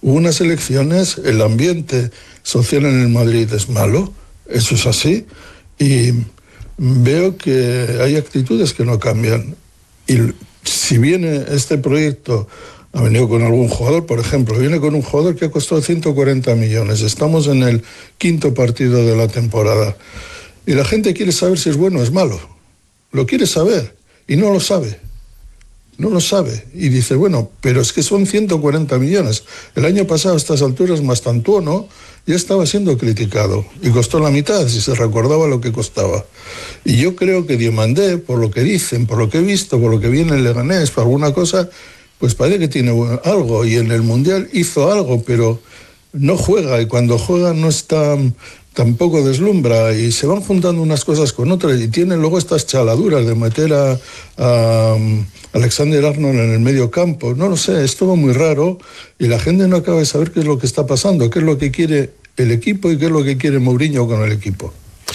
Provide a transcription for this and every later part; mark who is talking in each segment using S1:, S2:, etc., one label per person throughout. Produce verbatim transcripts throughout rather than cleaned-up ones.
S1: Hubo unas elecciones, el ambiente social en el Madrid es malo, eso es así, y veo que hay actitudes que no cambian. Y si viene este proyecto, ha venido con algún jugador, por ejemplo, viene con un jugador que ha costado ciento cuarenta millones, estamos en el quinto partido de la temporada, y la gente quiere saber si es bueno o es malo, lo quiere saber, y no lo sabe. No lo sabe. Y dice, bueno, pero es que son ciento cuarenta millones. El año pasado, a estas alturas, Mastantuono ya estaba siendo criticado. Y costó la mitad, si se recordaba lo que costaba. Y yo creo que Diomandé, por lo que dicen, por lo que he visto, por lo que viene en Leganés, por alguna cosa, pues parece que tiene algo. Y en el Mundial hizo algo, pero no juega. Y cuando juega no está... tampoco deslumbra, y se van juntando unas cosas con otras, y tienen luego estas chaladuras de meter a, a Alexander Arnold en el medio campo. No lo sé, es todo muy raro, y la gente no acaba de saber qué es lo que está pasando, qué es lo que quiere el equipo y qué es lo que quiere Mourinho con el equipo.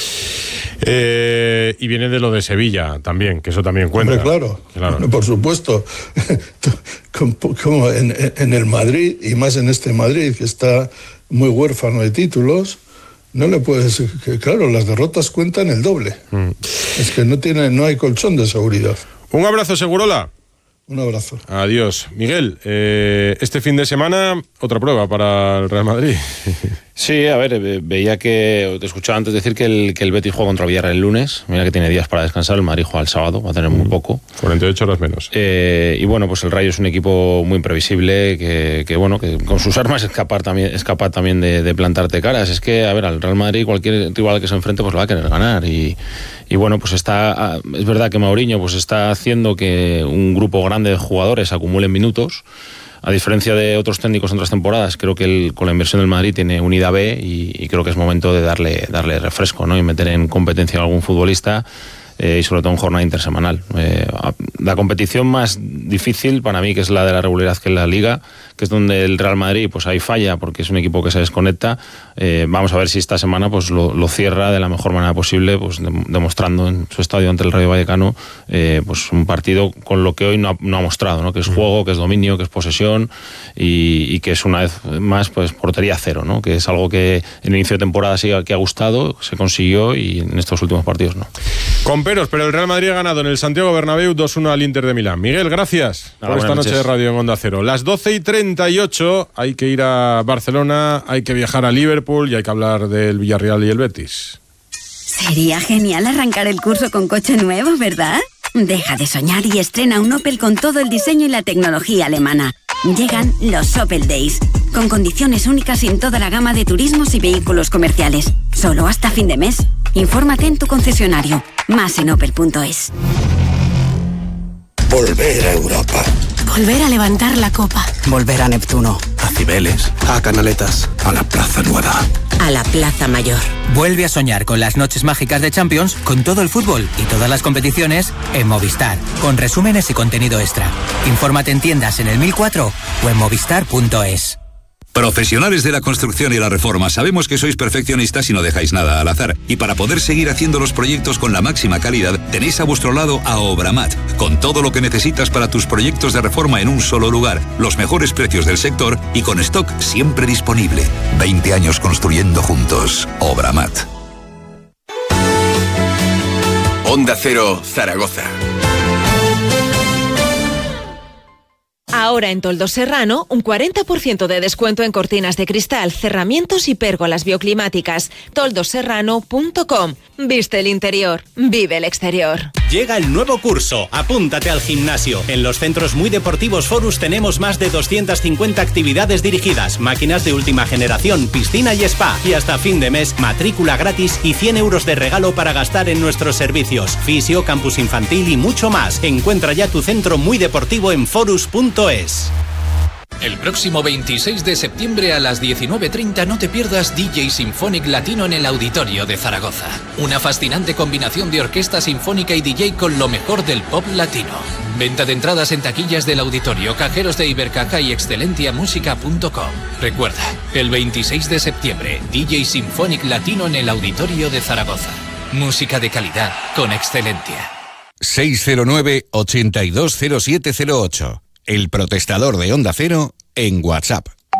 S2: Eh, y viene de lo de Sevilla también, que eso también cuenta.
S1: Hombre, claro,
S2: claro,
S1: por supuesto. Como en, en el Madrid, y más en este Madrid, que está muy huérfano de títulos, no le puedes... Que, claro, las derrotas cuentan el doble. Mm. Es que no tiene, no hay colchón de seguridad.
S2: Un abrazo, Segurola.
S1: Un abrazo.
S2: Adiós. Miguel, eh, este fin de semana, otra prueba para el Real Madrid.
S3: Sí, a ver, veía que... Te escuchaba antes decir que el, que el Betis juega contra Villarreal el lunes. Mira que tiene días para descansar. El Madrid juega el sábado, va a tener muy poco.
S2: cuarenta y ocho horas menos.
S3: Eh, y bueno, pues el Rayo es un equipo muy imprevisible, que, que bueno, que con sus armas es capaz también, es capaz también de, de plantarte caras. Es que, a ver, al Real Madrid cualquier rival que se enfrente pues lo va a querer ganar. Y, y bueno, pues está... Es verdad que Mourinho pues está haciendo que un grupo grande de jugadores acumulen minutos. A diferencia de otros técnicos en otras temporadas, creo que él, con la inversión del Madrid, tiene unidad B, y, y creo que es momento de darle, darle refresco, ¿no? Y meter en competencia a algún futbolista, eh, y sobre todo en jornada intersemanal. Eh, la competición más difícil para mí, que es la de la regularidad, que es la Liga, que es donde el Real Madrid pues ahí falla, porque es un equipo que se desconecta. Eh, vamos a ver si esta semana pues lo, lo cierra de la mejor manera posible, pues de, demostrando en su estadio ante el Rayo Vallecano pues pues un partido con lo que hoy no ha, no ha mostrado, ¿no? Que es juego, que es dominio, que es posesión, y, y que es una vez más pues portería cero, ¿no? Que es algo que en el inicio de temporada sí que ha gustado, se consiguió, y en estos últimos partidos no.
S2: Con peros, pero el Real Madrid ha ganado en el Santiago Bernabéu dos uno al Inter de Milán. Miguel, gracias
S3: Nada,
S2: por esta noche de radio en Onda Cero. Las doce y treinta y ocho, hay que ir a Barcelona, hay que viajar a Liverpool y hay que hablar del Villarreal y el Betis.
S4: Sería genial arrancar el curso con coche nuevo, ¿verdad? Deja de soñar y estrena un Opel con todo el diseño y la tecnología alemana. Llegan los Opel Days, con condiciones únicas en toda la gama de turismos y vehículos comerciales. Solo hasta fin de mes. Infórmate en tu concesionario. Más en opel punto es.
S5: Volver a Europa.
S6: Volver a levantar la copa.
S7: Volver a Neptuno.
S5: A Cibeles. A Canaletas. A la Plaza Nueva.
S6: A la Plaza Mayor.
S7: Vuelve a soñar con las noches mágicas de Champions, con todo el fútbol y todas las competiciones en Movistar, con resúmenes y contenido extra. Infórmate en tiendas en el mil cuatro o en movistar punto es.
S8: Profesionales de la construcción y la reforma, sabemos que sois perfeccionistas y no dejáis nada al azar. Y para poder seguir haciendo los proyectos con la máxima calidad, tenéis a vuestro lado a Obramat, con todo lo que necesitas para tus proyectos de reforma en un solo lugar, los mejores precios del sector y con stock siempre disponible. veinte años construyendo juntos. Obramat.
S9: Onda Cero, Zaragoza.
S10: Ahora en Toldos Serrano, un cuarenta por ciento de descuento en cortinas de cristal, cerramientos y pérgolas bioclimáticas. toldos serrano punto com. Viste el interior, vive el exterior.
S11: Llega el nuevo curso. Apúntate al gimnasio. En los centros muy deportivos Forus tenemos más de doscientas cincuenta actividades dirigidas, máquinas de última generación, piscina y spa. Y hasta fin de mes, matrícula gratis y cien euros de regalo para gastar en nuestros servicios. Fisio, campus infantil y mucho más. Encuentra ya tu centro muy deportivo en forus punto es.
S12: El próximo veintiséis de septiembre a las diecinueve treinta no te pierdas D J Symphonic Latino en el Auditorio de Zaragoza. Una fascinante combinación de orquesta sinfónica y D J con lo mejor del pop latino. Venta de entradas en taquillas del auditorio, cajeros de Ibercaja y excelentia música punto com. Recuerda, el veintiséis de septiembre, D J Symphonic Latino en el Auditorio de Zaragoza. Música de calidad con Excelentia.
S8: seis cero nueve, ochenta y dos cero siete cero ocho. El protestador de Onda Cero en WhatsApp.